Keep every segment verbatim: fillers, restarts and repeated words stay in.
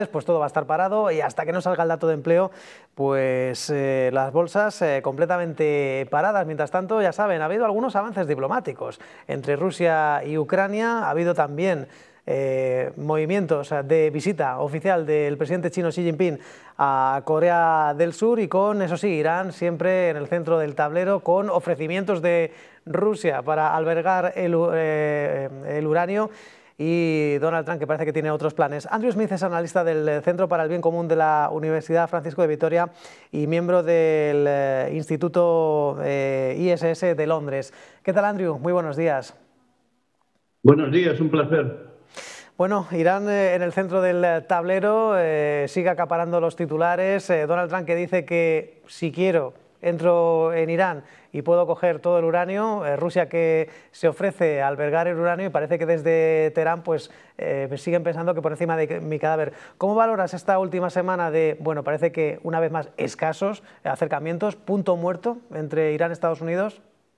pues todo va a estar parado y hasta que no salga el dato de empleo, pues eh, las bolsas eh, completamente paradas. Mientras tanto, ya saben, ha habido algunos avances diplomáticos entre Rusia y Ucrania, ha habido también eh, movimientos de visita oficial del presidente chino Xi Jinping a Corea del Sur y con, eso sí, Irán siempre en el centro del tablero, con ofrecimientos de Rusia para albergar el, eh, el uranio, y Donald Trump, que parece que tiene otros planes. Andrew Smith es analista del Centro para el Bien Común de la Universidad Francisco de Vitoria y miembro del eh, Instituto eh, I S S de Londres. ¿Qué tal, Andrew? Muy buenos días. Buenos días, un placer. Bueno, Irán eh, en el centro del tablero, eh, sigue acaparando los titulares. Eh, Donald Trump, que dice que si quiero entro en Irán y puedo coger todo el uranio. Eh, Rusia, que se ofrece a albergar el uranio, y parece que desde Teherán pues eh, siguen pensando que por encima de mi cadáver. ¿Cómo valoras esta última semana de, bueno, parece que una vez más escasos acercamientos, punto muerto entre Irán y Estados Unidos?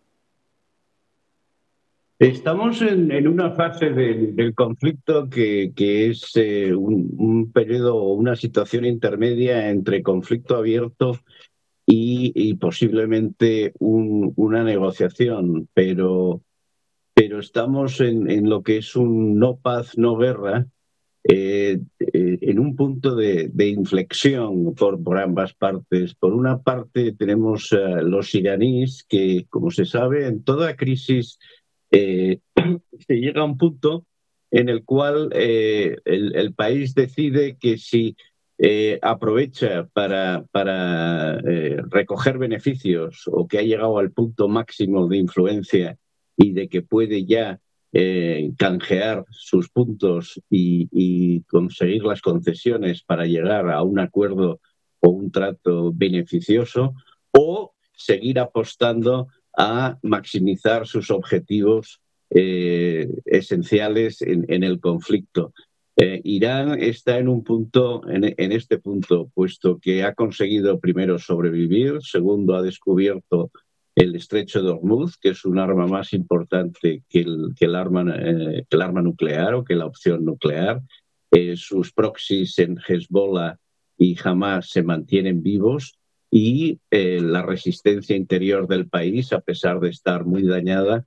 Estamos en, en una fase del, del conflicto que, que es eh, un, un periodo o una situación intermedia entre conflicto abierto y, y posiblemente un, una negociación, pero, pero estamos en, en lo que es un no paz, no guerra, eh, eh, en un punto de, de inflexión por, por ambas partes. Por una parte tenemos eh, los iraníes que, como se sabe, en toda crisis eh, se llega a un punto en el cual eh, el, el país decide que si eh, aprovecha para, para eh, recoger beneficios o que ha llegado al punto máximo de influencia y de que puede ya eh, canjear sus puntos y, y conseguir las concesiones para llegar a un acuerdo o un trato beneficioso, o seguir apostando a maximizar sus objetivos eh, esenciales en, en el conflicto. Eh, Irán está en un punto, en, en este punto, puesto que ha conseguido primero sobrevivir, segundo ha descubierto el estrecho de Hormuz, que es un arma más importante que el, que el, arma, eh, que el arma nuclear o que la opción nuclear. Eh, sus proxies en Hezbollah y Hamas se mantienen vivos, y eh, la resistencia interior del país, a pesar de estar muy dañada,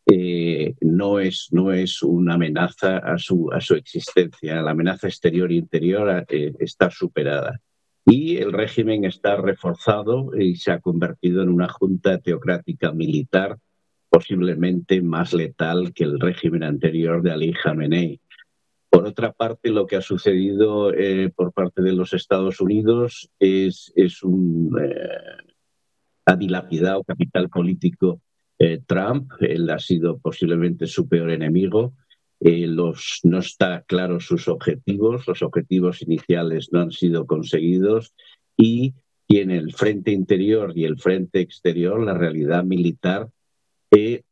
eh, no, es, no es una amenaza a su, a su existencia. La amenaza exterior e interior eh, está superada. Y el régimen está reforzado y se ha convertido en una junta teocrática militar, posiblemente más letal que el régimen anterior de Ali Khamenei. Por otra parte, lo que ha sucedido eh, por parte de los Estados Unidos es, es un eh, ha dilapidado capital político eh, Trump. Él ha sido posiblemente su peor enemigo. Eh, los, no está claro sus objetivos, los objetivos iniciales no han sido conseguidos, y tiene el frente interior y el frente exterior, la realidad militar, que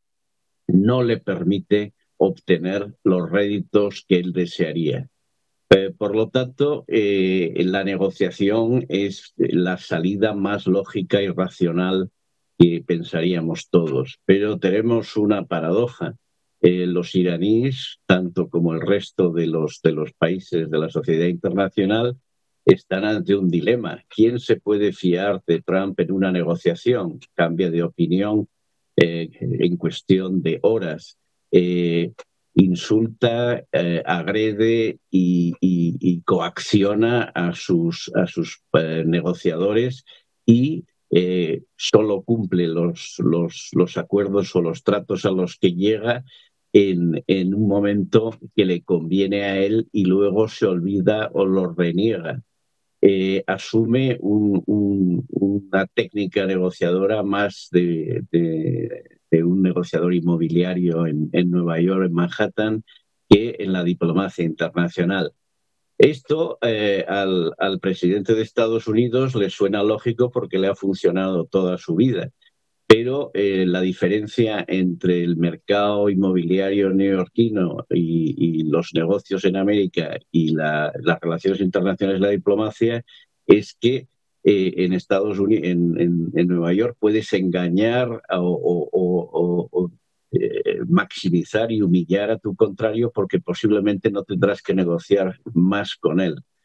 no le permite obtener los réditos que él desearía. Eh, por lo tanto, eh, la negociación es la salida más lógica y racional que pensaríamos todos. Pero tenemos una paradoja. Eh, los iraníes, tanto como el resto de los, de los países de la sociedad internacional, están ante un dilema. ¿Quién se puede fiar de Trump en una negociación? Cambia de opinión eh, en cuestión de horas. Eh, insulta, eh, agrede y, y, y coacciona a sus, a sus eh, negociadores, y eh, solo cumple los, los, los acuerdos o los tratos a los que llega en, en un momento que le conviene a él, y luego se olvida o lo reniega. Eh, asume un, un, una técnica negociadora más de, de, de un negociador inmobiliario en, en Nueva York, en Manhattan, que en la diplomacia internacional. Esto eh, al, al presidente de Estados Unidos le suena lógico porque le ha funcionado toda su vida. Pero eh, la diferencia entre el mercado inmobiliario neoyorquino y, y los negocios en América y la, las relaciones internacionales, la diplomacia, es que eh, en Estados Unidos, en, en, en, Nueva York, puedes engañar o, o, o, o eh, maximizar y humillar a tu contrario, porque posiblemente no tendrás que negociar más con él.